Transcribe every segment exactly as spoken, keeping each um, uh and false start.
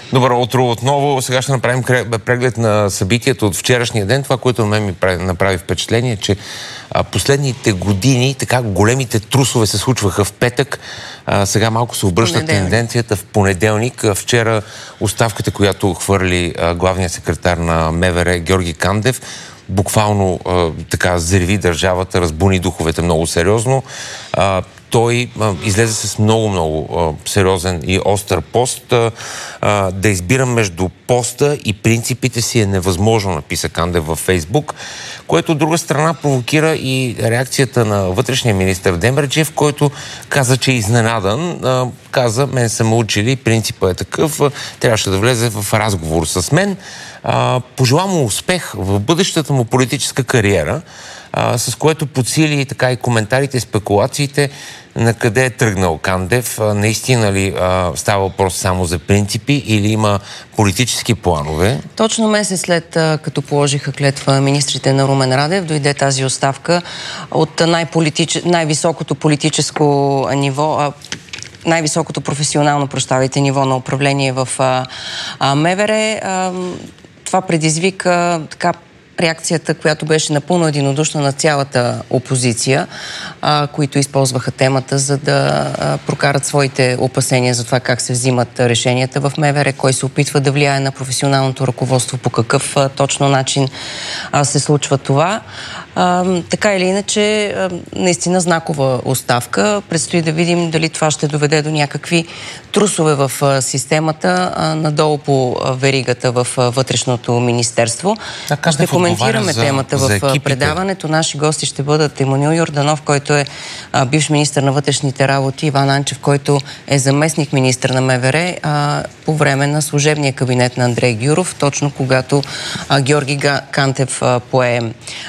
Добро утро отново. Сега ще направим преглед на събитието от вчерашния ден. Това, което на мен ми направи впечатление, е, че последните години така големите трусове се случваха в петък. А, сега малко се обръща тенденцията в понеделник. Вчера оставката, която хвърли а, главният секретар на МВР Георги Кандев, буквално а, така зареви държавата, разбуни духовете много сериозно. А, той а, излезе с много-много сериозен и остър пост. А, а, да избирам между поста и принципите си е невъзможно, написа Кандев във Фейсбук, което от друга страна провокира и реакцията на вътрешния министър Демерджиев, който каза, че е изненадан. А, каза, мен са ме учили, принципът е такъв, трябваше да влезе в разговор с мен. А, пожелавам му успех в бъдещата му политическа кариера, а, с което подсили така и коментарите и спекулациите на къде е тръгнал Кандев. А, наистина ли а, става въпрос само за принципи или има политически планове? Точно месец след а, като положиха клетва министрите на Румен Радев, дойде тази оставка от най-политич... най-високото политическо ниво, а, най-високото професионално, прощавайте, ниво на управление в а, а, МВР. А, това предизвика така реакцията, която беше напълно единодушна на цялата опозиция, а, които използваха темата, за да а, прокарат своите опасения за това как се взимат решенията в МВР, кой се опитва да влияе на професионалното ръководство, по какъв а, точно начин а, се случва това. А, така или иначе, а, наистина знакова оставка. Предстои да видим дали това ще доведе до някакви трусове в а, системата, а, надолу по а, веригата в а, вътрешното министерство. Така, ще коментираме за, темата за в предаването. Наши гости ще бъдат Емануил Йорданов, който е а, бивш министър на вътрешните работи, Иван Анчев, който е заместник министър на МВР а, по време на служебния кабинет на Андрей Гюров, точно когато а, Георги Кандев а, пое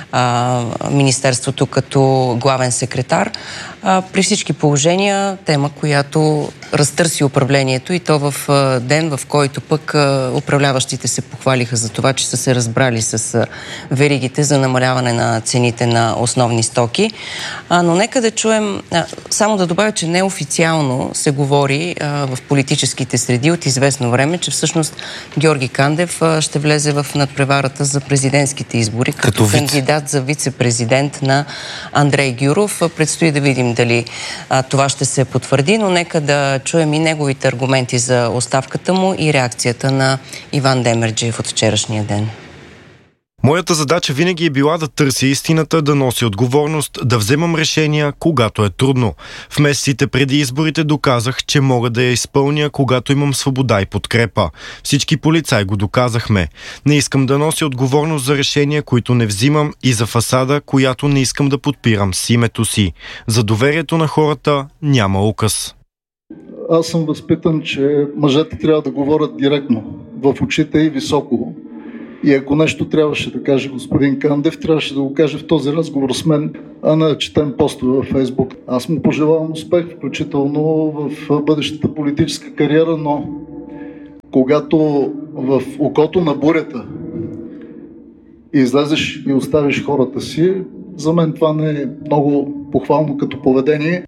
а, министерството като главен секретар. А, при всички положения тема, която разтърси управлението, и то в а, ден, в който пък а, управляващите се похвалиха за това, че са се разбрали с а, веригите за намаляване на цените на основни стоки. А, но нека да чуем, а, само да добавя, че неофициално се говори а, в политическите среди от известно време, че всъщност Георги Кандев а, ще влезе в надпреварата за президентските избори като, като кандидат за вице-президент на Андрей Гюров. Предстои да видим дали а, това ще се потвърди, но нека да чуем и неговите аргументи за оставката му и реакцията на Иван Демерджиев от вчерашния ден. Моята задача винаги е била да търся истината, да нося отговорност, да вземам решения, когато е трудно. В месеците преди изборите доказах, че мога да я изпълня, когато имам свобода и подкрепа. Всички полицаи го доказахме. Не искам да нося отговорност за решения, които не взимам, и за фасада, която не искам да подпирам с името си. За доверието на хората няма указ. Аз съм възпитан, че мъжете трябва да говорят директно, в очите и високо. И ако нещо трябваше да каже господин Кандев, трябваше да го каже в този разговор с мен, а не да четем постове във Фейсбук. Аз му пожелавам успех, включително в бъдещата политическа кариера, но когато в окото на бурята излезеш и оставиш хората си, за мен това не е много похвално като поведение.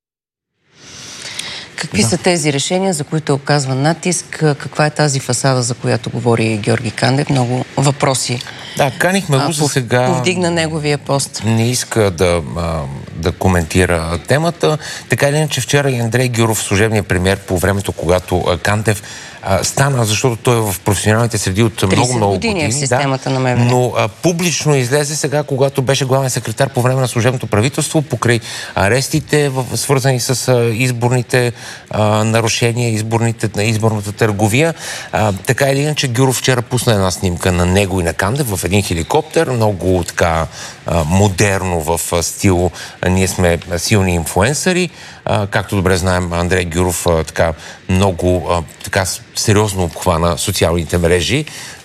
Какви да. са тези решения, за които оказва натиск? Каква е тази фасада, за която говори Георги Кандев? Много въпроси. Да, канихме го за сега. Повдигна неговия пост. Не иска да, да коментира темата. Така или иначе, вчера и Андрей Гюров, служебният премиер, по времето, когато Кандев стана, защото той е в професионалните среди от много-много години. години в системата да, на МВР. Но а, публично излезе сега, когато беше главен секретар по време на служебното правителство, покрай арестите, в, свързани с а, изборните а, нарушения, изборните, изборната търговия. А, така или иначе, Гюров вчера пусна една снимка на него и на Кандев в един хеликоптер, много така а, модерно в а, стил а, ние сме силни инфлуенсъри. А, както добре знаем, Андрей Гюров а, така много а, така сериозно обхвана социалните мрежи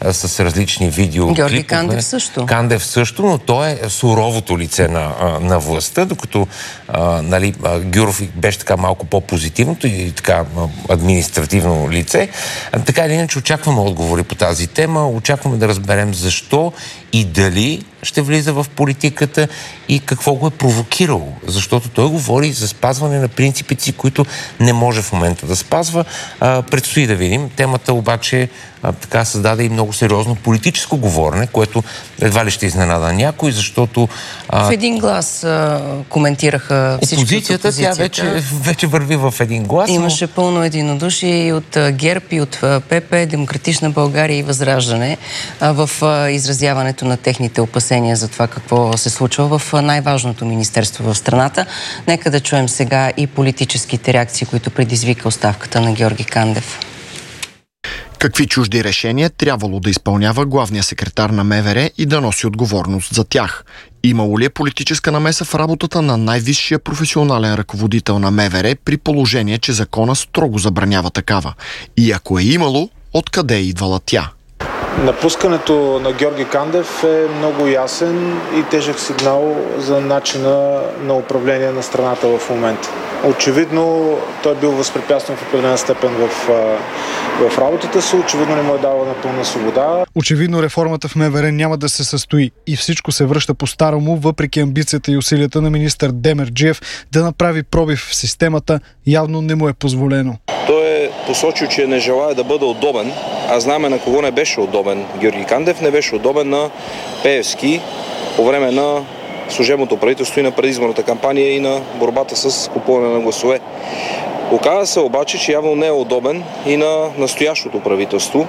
а, с различни видеоклипове. Георги Кандев също. Кандев също, но той е суровото лице на, на властта, докато а, нали, Гюров беше така малко по-позитивното и така административно лице. А, така или иначе очакваме отговори по тази тема, очакваме да разберем защо и дали ще влиза в политиката и какво го е провокирало. Защото той говори за спазване на принципите, които не може в момента да спазва. А, предстои да видим. Темата обаче а, така създаде и много сериозно политическо говорене, което едва ли ще изненада някой, защото... А, в един глас а, коментираха всички опозицията, от опозицията. Тя вече, вече върви в един глас. Имаше но... пълно единодушие и от ГЕРБ, и от ПП, Демократична България и Възраждане а, в а, изразяването на техните опасения за това какво се случва в най-важното министерство в страната. Нека да чуем сега и политическите реакции, които предизвика оставката на Георги Кандев. Какви чужди решения трябвало да изпълнява главният секретар на МВР и да носи отговорност за тях? Имало ли е политическа намеса в работата на най-висшия професионален ръководител на МВР при положение, че закона строго забранява такава? И ако е имало, откъде е идвала тя? Напускането на Георги Кандев е много ясен и тежък сигнал за начина на управление на страната в момента. Очевидно той е бил възпрепятстван в определена степен в, в работата си, очевидно не му е дала напълна свобода. Очевидно реформата в МВР няма да се състои и всичко се връща по-старому, въпреки амбицията и усилията на министър Демерджиев да направи пробив в системата, явно не му е позволено. Той е посочил, че не желая да бъде удобен, а знаем на кого не беше удобен. Георги Кандев не беше удобен на Пеевски по време на служебното правителство и на предизборната кампания и на борбата с купуване на гласове. Оказа се обаче, че явно не е удобен и на настоящото правителство.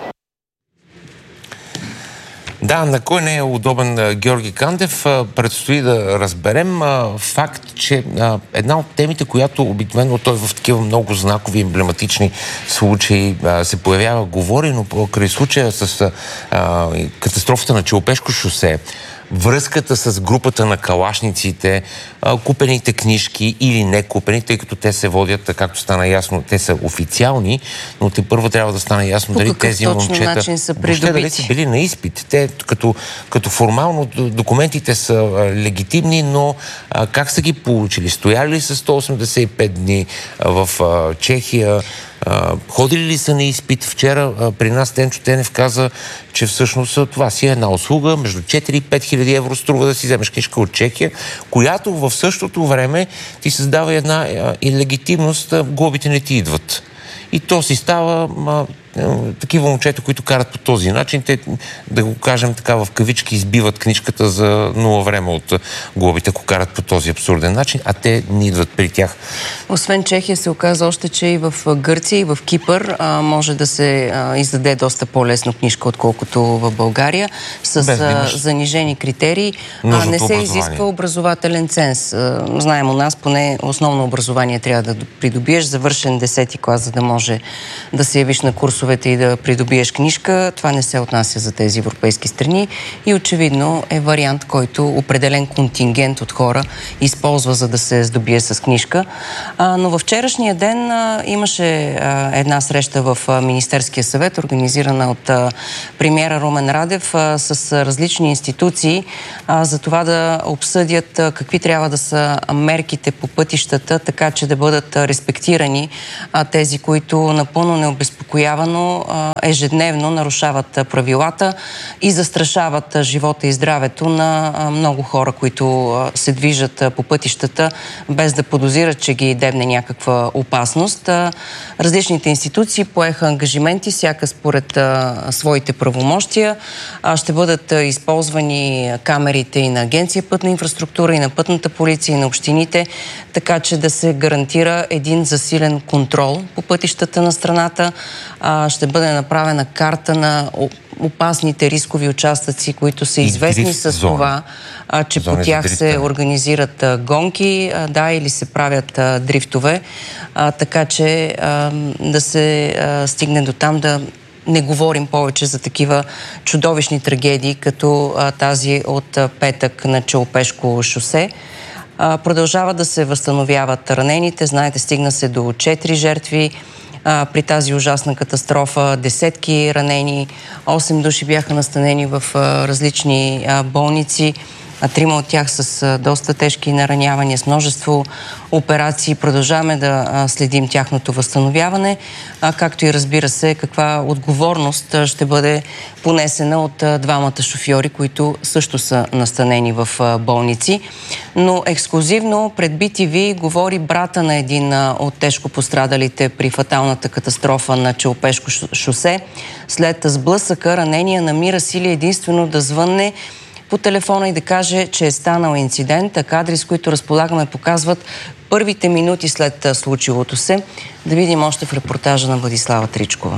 Да, на кой не е удобен Георги Кандев, предстои да разберем. Факт, че една от темите, която обикновено той в такива много знакови, емблематични случаи се появява, говори, но покрай случая с катастрофата на Челопешко шосе, връзката с групата на калашниците, купените книжки или не купени, тъй като те се водят, както стана ясно, те са официални, но те първо трябва да стане ясно по дали тези момчета са въобще дали са били на изпит. Те като, като формално документите са легитимни, но а, как са ги получили? Стояли ли са сто осемдесет и пет дни в а, Чехия? Uh, ходили ли са на изпит? Вчера uh, при нас Тенчо Тенев каза, че всъщност това си е една услуга, между четири и пет хиляди евро струва да си вземеш книжка от Чехия, която в същото време ти създава една uh, и легитимност, uh, глобите не ти идват. И то си става uh, такива момчета, които карат по този начин, те, да го кажем така в кавички, избиват книжката за нула време от глобите, ако карат по този абсурден начин, а те не идват при тях. Освен Чехия се оказа още, че и в Гърция, и в Кипър а, може да се а, издаде доста по-лесно книжка, отколкото в България, с а, занижени критерии. А, не се изисква образователен ценз. А, знаем у нас, поне основно образование трябва да придобиеш, завършен десети клас, за да може да се явиш на курсовете и да придобиеш книжка. Това не се отнася за тези европейски страни и очевидно е вариант, който определен контингент от хора използва, за да се здобие с книжка. А, но във вчерашния ден а, имаше а, една среща в а, Министерския съвет, организирана от а, премиера Румен Радев а, с а, различни институции, а, за това да обсъдят а, какви трябва да са мерките по пътищата, така че да бъдат а, респектирани а, тези, които напълно необезпокоявано ежедневно нарушават правилата и застрашават живота и здравето на много хора, които се движат по пътищата, без да подозират, че ги дебне някаква опасност. Различните институции поеха ангажименти, всяка според своите правомощия. Ще бъдат използвани камерите и на Агенция пътна инфраструктура, и на пътната полиция, и на общините, така че да се гарантира един засилен контрол по пътищата на страната. Ще бъде направена карта на опасните рискови участъци, които са известни с зони. Това, а, че зони по тях се организират а, гонки, а, да, или се правят а, дрифтове, а, така че а, да се а, стигне до там да не говорим повече за такива чудовищни трагедии, като а, тази от а, петък на Челопешко шосе. А, продължава да се възстановяват ранените. Знаете, стигна се до четири жертви. а, при тази ужасна катастрофа. Десетки ранени, осем души бяха настанени в а, различни а, болници. А трима от тях с а, доста тежки наранявания, с множество операции. Продължаваме да а, следим тяхното възстановяване, а, както и разбира се каква отговорност а, ще бъде понесена от а, двамата шофьори, които също са настанени в а, болници. Но ексклюзивно пред би ти ви говори брата на един а, от тежко пострадалите при фаталната катастрофа на Челопешко шосе. След сблъсъка ранения намира сили единствено да звънне по телефона и да каже, че е станал инцидент. А кадри, с които разполагаме, показват първите минути след случилото се. Да видим още в репортажа на Владислава Тричкова.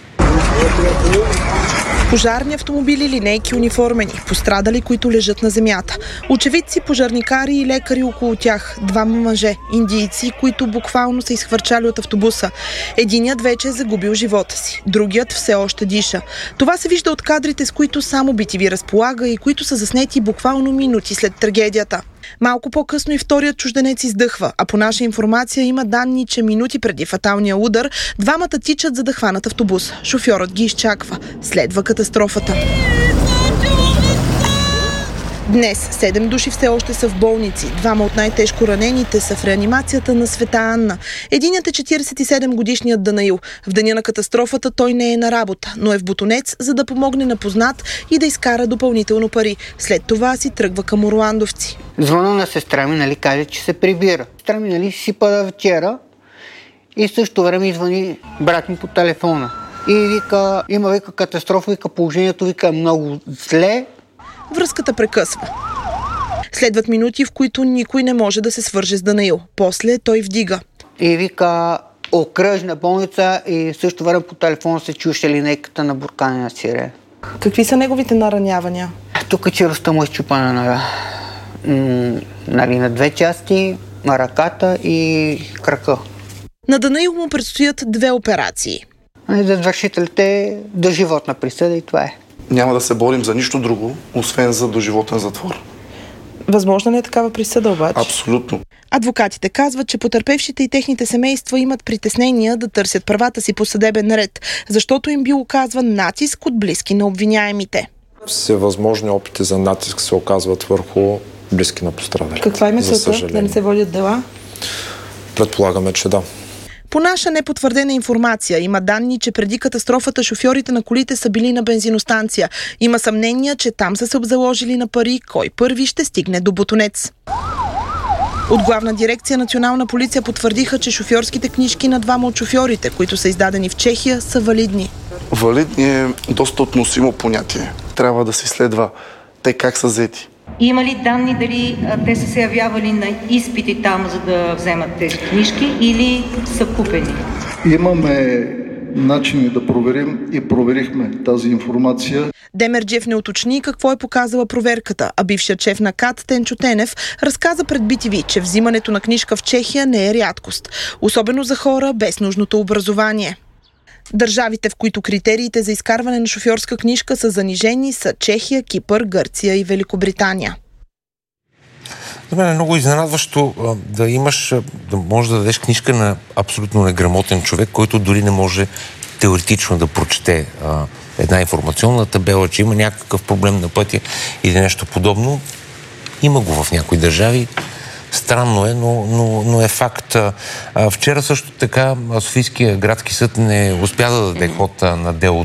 Пожарни автомобили, линейки, униформени, пострадали, които лежат на земята. Очевидци, пожарникари и лекари около тях. Двама мъже, индийци, които буквално са изхвърчали от автобуса. Единият вече е загубил живота си, другият все още диша. Това се вижда от кадрите, с които само би ти ви разполага и които са заснети буквално минути след трагедията. Малко по-късно и вторият чужденец издъхва, а по наша информация има данни, че минути преди фаталния удар двамата тичат за да хванат автобус. Шофьорът ги изчаква. Следва катастрофата. Днес седем души все още са в болници. Двама от най-тежко ранените са в реанимацията на Света Анна. Единият е четиридесет и седем годишният Данаил. В деня на катастрофата той не е на работа, но е в Ботунец, за да помогне на познат и да изкара допълнително пари. След това си тръгва към Орландовци. Звъна на сестра ми, нали, каже, че се прибира. Сестра ми, нали, си пада вчера и в същото време извъни брат ми по телефона. И вика, има вика катастрофа, вика положението, вика много зле. Връзката прекъсва. Следват минути, в които никой не може да се свърже с Данаил. После той вдига. И вика окръжна болница и също време по телефона се чуше линейката на буркане на сирена. Какви са неговите наранявания? Тук челюстта му е счупана на, м- нали, на две части, на ръката и крака. На Данаил му предстоят две операции. За извършителите до животна присъда и това е. Няма да се борим за нищо друго, освен за доживотен затвор. Възможно ли е такава присъда обаче? Абсолютно. Адвокатите казват, че потърпевшите и техните семейства имат притеснения да търсят правата си по съдебен ред, защото им бил оказван натиск от близки на обвиняемите. Всевъзможни опити за натиск се оказват върху близки на пострадали. Каква е методата? Да не се водят дела? Предполагаме, че да. По наша непотвърдена информация има данни, че преди катастрофата шофьорите на колите са били на бензиностанция. Има съмнения, че там са се обзаложили на пари, кой първи ще стигне до Ботунец. От Главна дирекция Национална полиция потвърдиха, че шофьорските книжки на двама от шофьорите, които са издадени в Чехия, са валидни. Валидни е доста относимо понятие. Трябва да се изследва те как са взети. Има ли данни дали а, те са се явявали на изпити там, за да вземат тези книжки, или са купени? Имаме начини да проверим и проверихме тази информация. Демерджиев не уточни какво е показала проверката, а бившият шеф на КАТ Тенчо Тенев разказа пред би ти ви, че взимането на книжка в Чехия не е рядкост, особено за хора без нужното образование. Държавите, в които критериите за изкарване на шофьорска книжка са занижени, са Чехия, Кипър, Гърция и Великобритания. За мен е много изненадващо да имаш, да можеш да дадеш книжка на абсолютно неграмотен човек, който дори не може теоретично да прочете а, една информационна табела, че има някакъв проблем на пътя или нещо подобно. Има го в някои държави. Странно е, но, но, но е факт. А, вчера също така Софийския градски съд не успя да даде ход на делото.